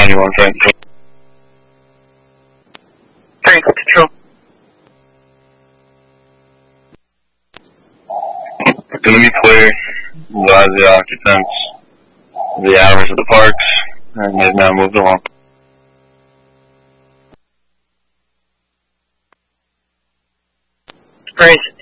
91 Frank. Frank, control. Going to be clear. Advise the occupants the hours of the parks, and they've now moved along. Frank.